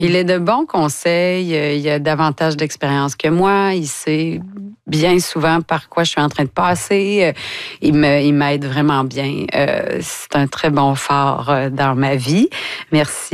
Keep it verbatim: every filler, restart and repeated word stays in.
Il est de bons conseils. Il a davantage d'expérience que moi. Il sait bien souvent par quoi je suis en train de passer. Il me, il m'aide vraiment bien. Euh, c'est un très bon phare dans ma vie. Merci.